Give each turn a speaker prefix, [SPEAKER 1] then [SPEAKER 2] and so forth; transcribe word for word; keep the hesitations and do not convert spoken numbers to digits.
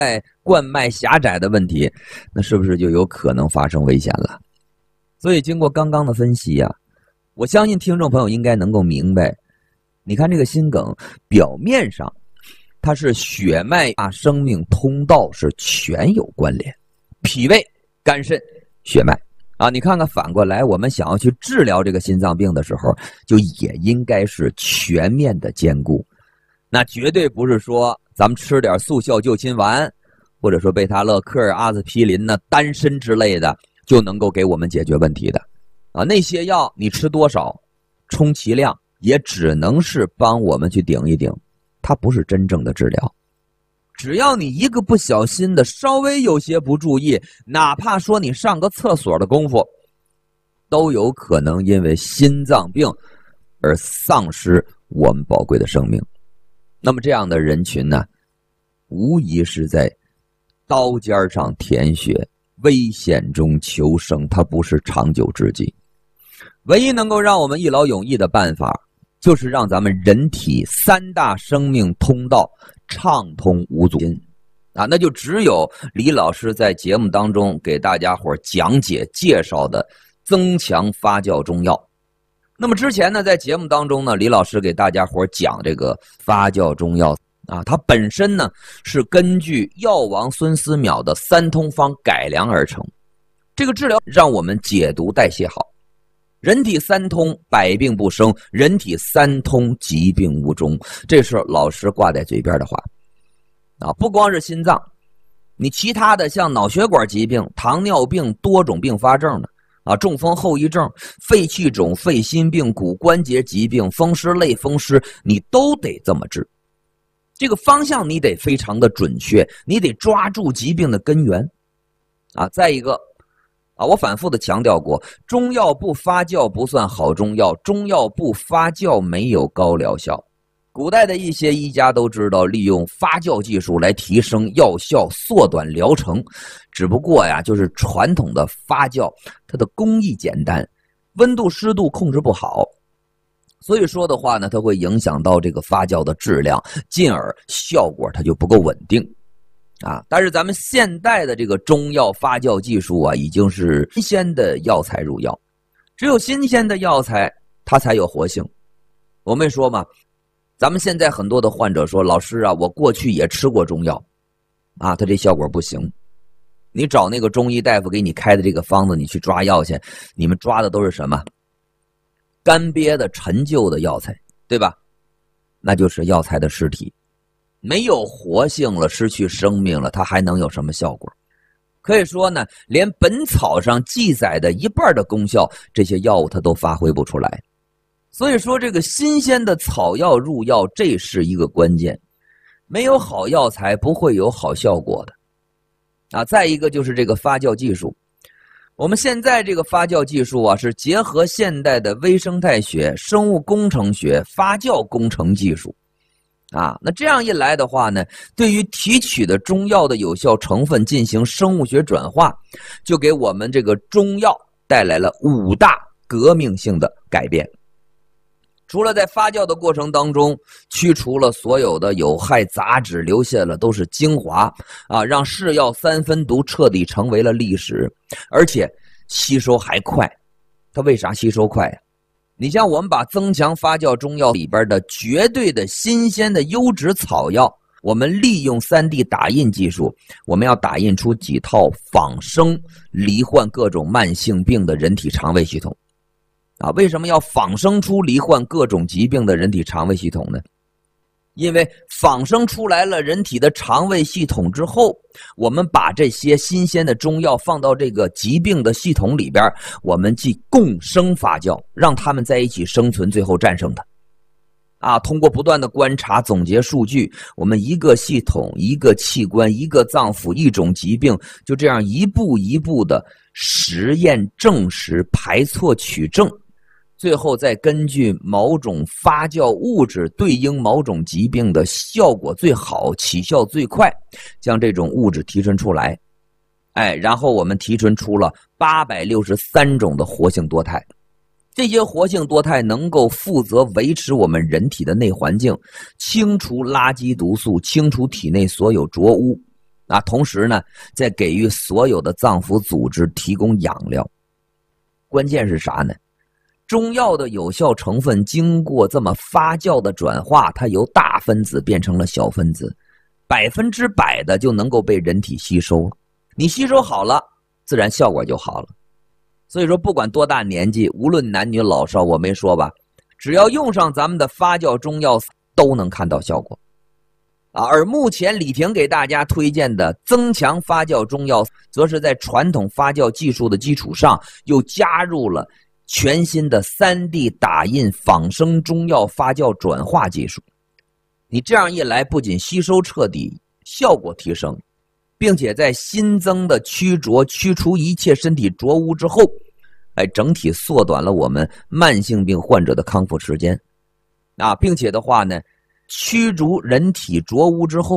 [SPEAKER 1] 冠脉狭窄的问题，那是不是就有可能发生危险了？所以经过刚刚的分析呀、啊，我相信听众朋友应该能够明白，你看这个心梗表面上它是血脉啊生命通道是全有关联，脾胃肝肾血脉啊，你看看反过来我们想要去治疗这个心脏病的时候，就也应该是全面的兼顾。那绝对不是说咱们吃点速效救心丸，或者说贝塔乐克、阿司匹林呢、丹参之类的就能够给我们解决问题的啊。那些药你吃多少，充其量也只能是帮我们去顶一顶，它不是真正的治疗。只要你一个不小心的稍微有些不注意，哪怕说你上个厕所的功夫，都有可能因为心脏病而丧失我们宝贵的生命。那么这样的人群呢，无疑是在刀尖上舔血，危险中求生，它不是长久之计。唯一能够让我们一劳永逸的办法，就是让咱们人体三大生命通道畅通无阻啊，那就只有李老师在节目当中给大家伙讲解介绍的增强发酵中药。那么之前呢，在节目当中呢，李老师给大家伙讲这个发酵中药啊，它本身呢是根据药王孙思邈的三通方改良而成。这个治疗让我们解毒代谢好，人体三通，百病不生；人体三通，疾病无终。这是老师挂在嘴边的话啊！不光是心脏，你其他的像脑血管疾病、糖尿病、多种并发症的啊，中风后遗症、肺气肿、肺心病、骨关节疾病、风湿类风湿，你都得这么治。这个方向你得非常的准确，你得抓住疾病的根源啊！再一个啊，我反复的强调过，中药不发酵不算好中药，中药不发酵没有高疗效。古代的一些医家都知道利用发酵技术来提升药效，缩短疗程，只不过呀，就是传统的发酵它的工艺简单，温度湿度控制不好，所以说的话呢，它会影响到这个发酵的质量，进而效果它就不够稳定啊。但是咱们现代的这个中药发酵技术啊，已经是新鲜的药材入药，只有新鲜的药材它才有活性。我们说嘛，咱们现在很多的患者说，老师啊，我过去也吃过中药啊，它这效果不行。你找那个中医大夫给你开的这个方子，你去抓药去，你们抓的都是什么？干瘪的陈旧的药材，对吧？那就是药材的尸体，没有活性了，失去生命了，它还能有什么效果？可以说呢，连本草上记载的一半的功效，这些药物它都发挥不出来。所以说这个新鲜的草药入药，这是一个关键，没有好药材不会有好效果的啊。再一个就是这个发酵技术，我们现在这个发酵技术啊，是结合现代的微生态学、生物工程学、发酵工程技术啊。那这样一来的话呢，对于提取的中药的有效成分进行生物学转化，就给我们这个中药带来了五大革命性的改变。除了在发酵的过程当中去除了所有的有害杂质，留下了都是精华啊，让是药三分毒彻底成为了历史，而且吸收还快。它为啥吸收快呀？你像我们把增强发酵中药里边的绝对的新鲜的优质草药，我们利用 三 D 打印技术，我们要打印出几套仿生罹患各种慢性病的人体肠胃系统啊，为什么要仿生出罹患各种疾病的人体肠胃系统呢？因为仿生出来了人体的肠胃系统之后，我们把这些新鲜的中药放到这个疾病的系统里边，我们即共生发酵，让它们在一起生存，最后战胜它。啊，通过不断的观察总结数据，我们一个系统、一个器官、一个脏腑、一种疾病，就这样一步一步的实验证实、排错取证，最后再根据某种发酵物质对应某种疾病的效果最好、起效最快，将这种物质提纯出来。哎，然后我们提纯出了八百六十三种的活性多肽。这些活性多肽能够负责维持我们人体的内环境，清除垃圾毒素，清除体内所有浊污啊，同时呢，再给予所有的脏腑组织提供养料。关键是啥呢？中药的有效成分经过这么发酵的转化，它由大分子变成了小分子，百分之百的就能够被人体吸收了。你吸收好了，自然效果就好了。所以说，不管多大年纪，无论男女老少，我没说吧，只要用上咱们的发酵中药，都能看到效果。啊，而目前李婷给大家推荐的增强发酵中药，则是在传统发酵技术的基础上，又加入了全新的 三 D 打印仿生中药发酵转化技术。你这样一来，不仅吸收彻底，效果提升，并且在新增的驱浊驱除一切身体浊污之后，哎，整体缩短了我们慢性病患者的康复时间。啊，并且的话呢，驱逐人体浊污之后，